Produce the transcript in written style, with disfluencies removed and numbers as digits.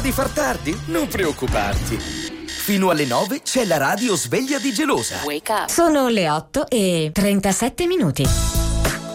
di far tardi? Non preoccuparti. Fino alle 9 c'è la radio sveglia di Gelosa. Sono le 8:37.